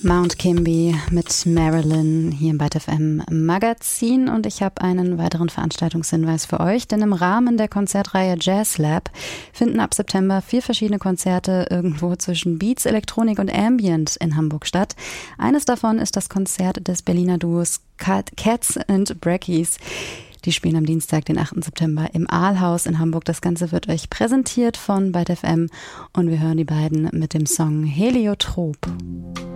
Mount Kimby mit Marilyn hier im Byte FM Magazin, und ich habe einen weiteren Veranstaltungshinweis für euch, denn im Rahmen der Konzertreihe Jazz Lab finden ab September 4 verschiedene Konzerte irgendwo zwischen Beats, Elektronik und Ambient in Hamburg statt. Eines davon ist das Konzert des Berliner Duos Cats and Brackies. Die spielen am Dienstag, den 8. September im Aalhaus in Hamburg. Das Ganze wird euch präsentiert von Byte FM und wir hören die beiden mit dem Song Heliotrop.